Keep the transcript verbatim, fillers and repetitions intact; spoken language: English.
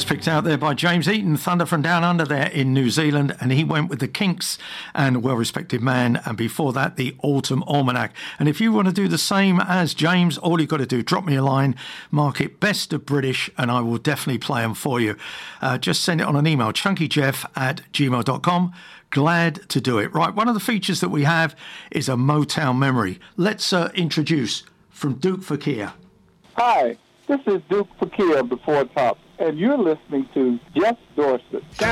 picked out there by James Eaton, Thunder from Down Under there in New Zealand, and he went with the Kinks and Well Respected Man, and before that the Autumn Almanac. And if you want to do the same as James, all you've got to do, drop me a line, mark it Best of British, and I will definitely play them for you. Uh, just send it on an email, chunkyjeff at gmail dot com. Glad to do it. Right, one of the features that we have is a Motown memory. Let's uh, introduce from Duke Fakir. Hi, this is Duke Fakir of the Four Tops, and you're listening to Jeff Dorset.